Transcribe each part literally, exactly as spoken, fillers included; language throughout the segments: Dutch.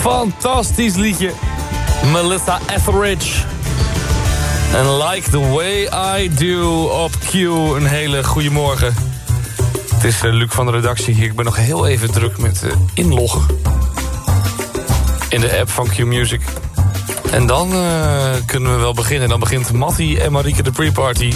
Fantastisch liedje. Melissa Etheridge. En Like the Way I Do op Q. Een hele goede morgen. Het is uh, Luc van de redactie hier. Ik ben nog heel even druk met uh, inloggen. In de app van Q Music. En dan uh, kunnen we wel beginnen. Dan begint Mattie en Marieke de pre-party.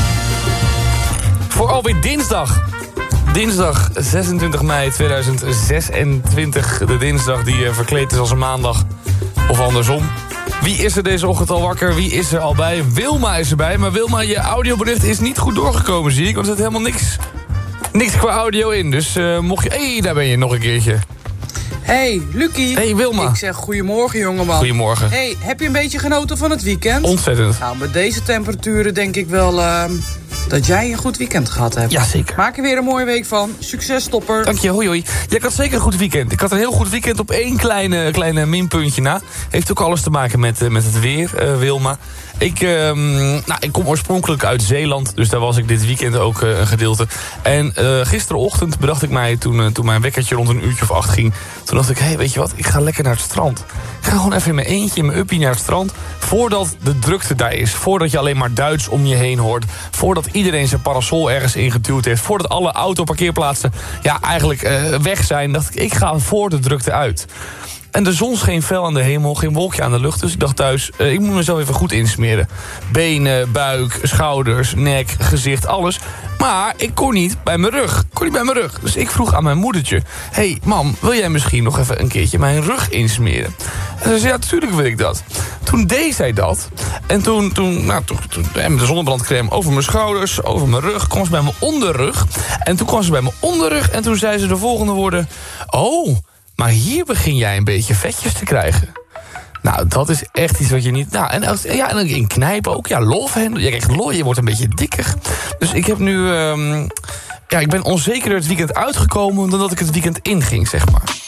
Voor alweer dinsdag. Dinsdag zesentwintig mei tweeduizend zesentwintig. De dinsdag die uh, verkleed is als een maandag. Of andersom. Wie is er deze ochtend al wakker? Wie is er al bij? Wilma is erbij. Maar Wilma, je audiobericht is niet goed doorgekomen, zie ik. Want er zit helemaal niks, niks qua audio in. Dus uh, mocht je... Hé, hey, daar ben je nog een keertje. Hey, Lucie. Hey, Wilma. Ik zeg goedemorgen, jongeman. Goedemorgen. Hey, heb je een beetje genoten van het weekend? Ontzettend. Nou, met deze temperaturen denk ik wel uh, dat jij een goed weekend gehad hebt. Jazeker. Maak er weer een mooie week van. Succes, topper. Dank je, hoi hoi. Ja, ik had zeker een goed weekend. Ik had een heel goed weekend op één kleine, kleine minpuntje na. Heeft ook alles te maken met, uh, met het weer, uh, Wilma. Ik, uh, nou, ik kom oorspronkelijk uit Zeeland, dus daar was ik dit weekend ook uh, een gedeelte. En uh, gisterochtend bedacht ik mij, toen, uh, toen mijn wekkertje rond een uurtje of acht ging... toen dacht ik, hé, hey, weet je wat, ik ga lekker naar het strand. Ik ga gewoon even in mijn eentje, in mijn uppie naar het strand... voordat de drukte daar is, voordat je alleen maar Duits om je heen hoort... voordat iedereen zijn parasol ergens ingeduwd heeft... voordat alle autoparkeerplaatsen ja, eigenlijk uh, weg zijn... dacht ik, ik ga voor de drukte uit. En de zon scheen fel aan de hemel, geen wolkje aan de lucht. Dus ik dacht thuis, uh, ik moet mezelf even goed insmeren. Benen, buik, schouders, nek, gezicht, alles. Maar ik kon niet bij mijn rug. Ik kon niet bij mijn rug. Dus ik vroeg aan mijn moedertje... Hé, hey, mam, wil jij misschien nog even een keertje mijn rug insmeren? En ze zei, ja, natuurlijk wil ik dat. Toen deed zij dat. En toen, toen, nou, toen, toen met de zonnebrandcrème over mijn schouders, over mijn rug... kwam ze bij mijn onderrug. En toen kwam ze bij mijn onderrug en toen zei ze de volgende woorden... Oh... maar hier begin jij een beetje vetjes te krijgen. Nou, dat is echt iets wat je niet... Nou, en, ja, en in knijpen ook. Ja, love. Je krijgt lol, je wordt een beetje dikker. Dus ik heb nu... Um, ja, ik ben onzeker het weekend uitgekomen... dan dat ik het weekend inging, zeg maar.